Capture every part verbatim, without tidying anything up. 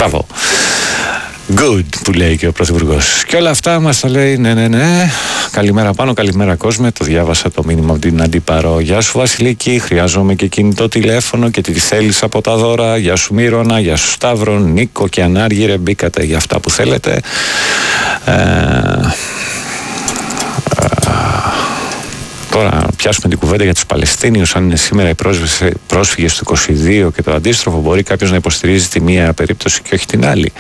Μπράβο. Good που λέει και ο Πρωθυπουργός. Και όλα αυτά μας τα λέει, ναι, ναι, ναι. Καλημέρα πάνω, καλημέρα κόσμε. Το διάβασα το μήνυμα από την Αντίπαρο. Γεια σου Βασιλική, χρειάζομαι και κινητό τηλέφωνο και τι θέλεις από τα δώρα. Γεια σου Μύρονα, γεια σου Σταύρο, Νίκο και Ανάργυρε. Μπήκατε για αυτά που θέλετε. Ε, Τώρα πιάσουμε την κουβέντα για τους Παλαιστίνιους. Αν είναι σήμερα οι πρόσφυγες του είκοσι δύο και το αντίστροφο, μπορεί κάποιος να υποστηρίζει τη μία περίπτωση και όχι την άλλη.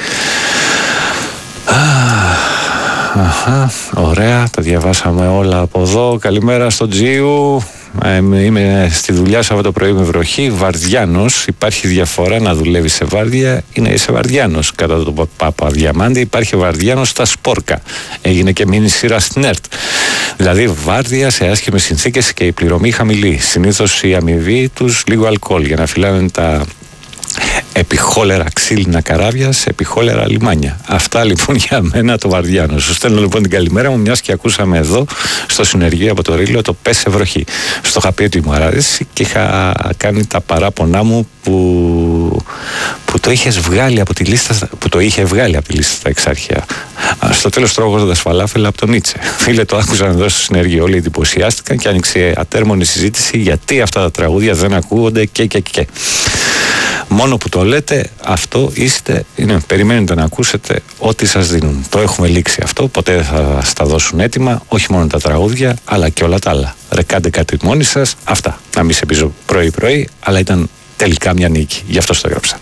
Αχα, ωραία, τα διαβάσαμε όλα από εδώ. Καλημέρα στον Τζίου. Ε, είμαι στη δουλειά Σάββατο πρωί με βροχή. Βαρδιάνος. Υπάρχει διαφορά να δουλεύει σε βάρδια ή να είσαι βαρδιάνος. Κατά τον Πάπα Διαμάντη υπάρχει βαρδιάνος στα Σπόρκα. Έγινε και μήνυ σειρά στην ΕΡΤ. Δηλαδή βάρδια σε άσχημες συνθήκες και η πληρωμή χαμηλή. Συνήθως η αμοιβή τους λίγο αλκοόλ για να φυλάνε τα επιχόλερα ξύλινα καράβια σε επιχόλερα λιμάνια. Αυτά λοιπόν για μένα το βαρδιάνο. Σου στέλνω λοιπόν την καλημέρα μου, μιας και ακούσαμε εδώ στο συνεργείο από το Ρήλο το πέσε βροχή. Στο είχα πει ότι μου αρέσει και είχα κάνει τα παράπονά μου που, που το είχες βγάλει από τη λίστα, που το είχε βγάλει από τη λίστα στα εξάρχεια. Στο τέλος τρώγοντας φαλάφελα από τον Νίτσε. Φίλε, το άκουσαν εδώ στο συνεργείο, όλοι εντυπωσιάστηκαν και άνοιξε ατέρμονη συζήτηση γιατί αυτά τα τραγούδια δεν ακούγονται και και και. Μόνο που το λέτε, αυτό είστε, είναι, περιμένετε να ακούσετε ό,τι σας δίνουν. Το έχουμε λήξει αυτό, ποτέ δεν θα στα δώσουν έτοιμα, όχι μόνο τα τραγούδια, αλλά και όλα τα άλλα. Ρε, κάντε κάτι μόνοι σας, αυτά. Να μην σε πείσω πρωί-πρωί, αλλά ήταν τελικά μια νίκη. Γι' αυτό το έγραψα.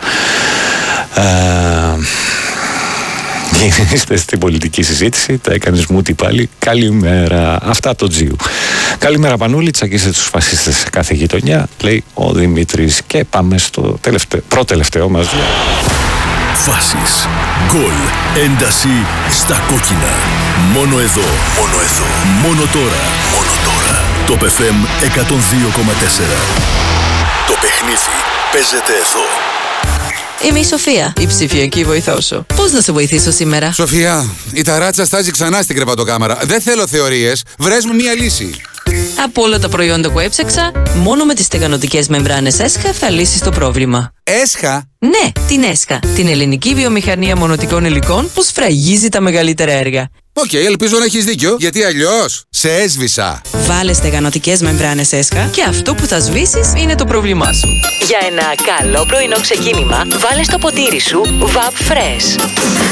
Ε, Είστε στην πολιτική συζήτηση, τα έκανες μούτι πάλι. Καλημέρα. Αυτά το Τζίου. Καλημέρα Πανούλη, τσακίστε τους φασίστες σε κάθε γειτονιά, λέει ο Δημήτρης. Και πάμε στο τελευταίο, προτελευταίο μας. Φάσεις, γκολ, ένταση στα κόκκινα. Μόνο εδώ, μόνο εδώ, μόνο τώρα, μόνο τώρα. Το εφ εμ εκατόν δύο κόμμα τέσσερα. Το παιχνίδι παίζεται εδώ. Είμαι η Σοφία, η ψηφιακή βοηθό σου. Πώς να σε βοηθήσω σήμερα? Σοφία, η ταράτσα στάζει ξανά στην κρεβατοκάμαρα. Δεν θέλω θεωρίες. Βρες μου μία λύση. Από όλα τα προϊόντα που έψαξα, μόνο με τις στεγανοτικές μεμβράνες ΕΣΧΑ θα λύσεις το πρόβλημα. ΕΣΧΑ? Ναι, την ΕΣΧΑ, την ελληνική βιομηχανία μονοτικών υλικών που σφραγίζει τα μεγαλύτερα έργα. Οκ, okay, ελπίζω να έχεις δίκιο, γιατί αλλιώς σε έσβησα. Βάλε στεγανοτικές μεμβράνες ΕΣΧΑ και αυτό που θα σβήσεις είναι το πρόβλημά σου. Για ένα καλό πρωινό ξεκίνημα, βάλε στο ποτήρι σου Βαπ Fresh.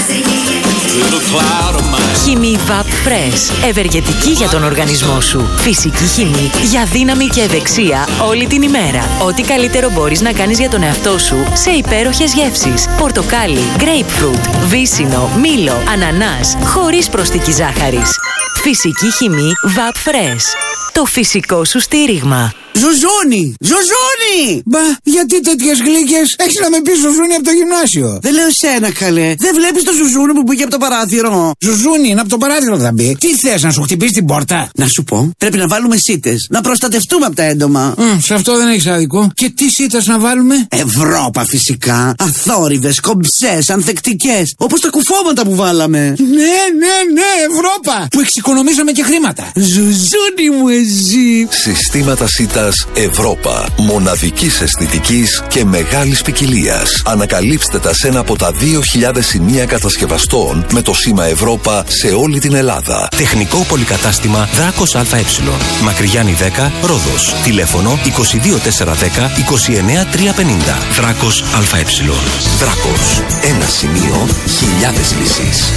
Χυμή Βαπ Fresh. Ευεργετική για τον οργανισμό σου. Φυσική χυμή για δύναμη και ευεξία όλη την ημέρα. Ό,τι καλύτερο μπορείς να κάνεις για τον εαυτό σου σε υπέροχες γεύσεις. Πορτοκάλι, grapefruit, βύσσινο, μήλο, ανανάς, χωρίς προστική ζάχαρης. Φυσική χυμή Βαπ Fresh. Το φυσικό σου στήριγμα. Ζουζούνι! Ζουζούνι! Μπα, γιατί τέτοιες γλύκες? Έχεις να με πεις Ζουζούνι από το γυμνάσιο. Δεν λέω σένα, καλέ. Δεν βλέπεις το Ζουζούνι που μπήκε από το παράθυρο? Ζουζούνι, είναι από το παράθυρο θα μπει. Τι θες, να σου χτυπήσει την πόρτα? Να σου πω, πρέπει να βάλουμε σίτες. Να προστατευτούμε από τα έντομα. Mm, σε αυτό δεν έχεις άδικο. Και τι σίτες να βάλουμε? Ευρώπα φυσικά. Αθόρυβες, κομψές, ανθεκτικές. Όπως τα κουφώματα που βάλαμε. Ναι, ναι, ναι, Ευρώπα. Που εξοικονομήσαμε και χρήματα. Ζουζούνι μου εσύ. Συστήματα σίτας Ευρώπα. Μοναδικής αισθητικής και μεγάλης ποικιλίας. Ανακαλύψτε τα σε ένα από τα δύο χιλιάδες σημεία κατασκευαστών με το σήμα Ευρώπα σε όλη την Ελλάδα. Τεχνικό πολυκατάστημα Δράκος ΑΕ. Μακριγιάννη δέκα, Ρόδος. Τηλέφωνο είκοσι δύο τετρακόσια δέκα είκοσι εννέα τριακόσια πενήντα. Δράκος ΑΕ. Δράκος. Ένα σημείο, χιλιάδες λύσεις.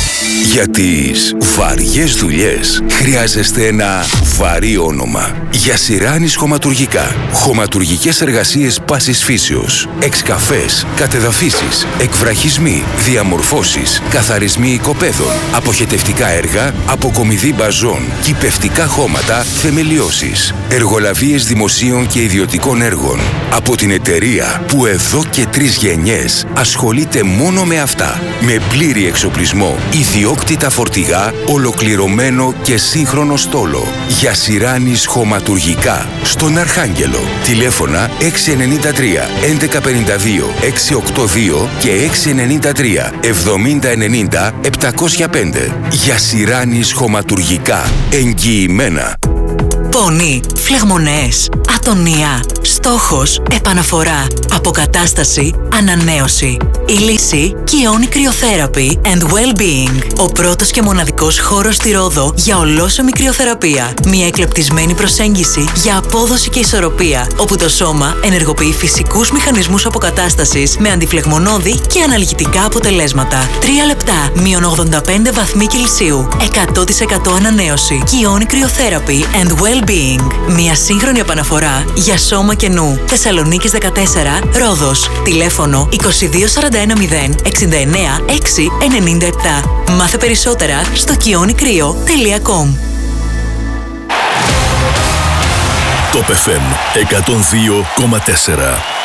Για τις βαριές δουλειές χρειάζεστε ένα βαρύ όνομα. Για Σιράνης Χωματουργικά. Χωματουργικές εργασίες πάσης φύσεως. Εξκαφές, κατεδαφίσεις, εκβραχισμοί, διαμορφώσεις, καθαρισμοί οικοπαίδων, αποχετευτικά έργα, αποκομιδή μπαζών, κυπευτικά χώματα, θεμελιώσεις. Εργολαβίες δημοσίων και ιδιωτικών έργων. Από την εταιρεία που εδώ και τρεις γενιές ασχολείται μόνο με αυτά. Με πλήρη εξοπλισμό, ιδιόκτητα φορτηγά, ολοκληρωμένο και σύγχρονο στόλο. Για Σιράνης Χωματουργικά. Στον Αρχάγγελο. Τηλέφωνα έξι εννιά τρία έντεκα πενήντα δύο εξακόσια ογδόντα δύο και έξι εννιά τρία εβδομήντα ενενήντα επτακόσια πέντε. Για Σιράνης Χωματουργικά. Εγγυημένα. Πόνι, φλεγμονές, ατονία. Στόχος, επαναφορά, αποκατάσταση, ανανέωση. Η λύση, Kion Cryotherapy and Well-being. Ο πρώτος και μοναδικός χώρος στη Ρόδο για ολόσωμη κρυοθεραπεία. Μια εκλεπτισμένη προσέγγιση για απόδοση και ισορροπία, όπου το σώμα ενεργοποιεί φυσικούς μηχανισμούς αποκατάστασης με αντιφλεγμονώδη και αναλγητικά αποτελέσματα. Τρία λεπτά, μείον ογδόντα πέντε βαθμοί Κελσίου, εκατό τοις εκατό ανανέωση. Kion Cryotherapy and Well-being. Μια σύγχρονη επαναφορά για σώμα και νου. Θεσσαλονίκης δεκατέσσερα, Ρόδος. Τηλέφωνο είκοσι δύο σαράντα ένα μηδέν εξήντα εννέα έξι ενενήντα επτά. Μάθε περισσότερα στο kionikryo τελεία com. Top εφ εμ εκατόν δύο κόμμα τέσσερα.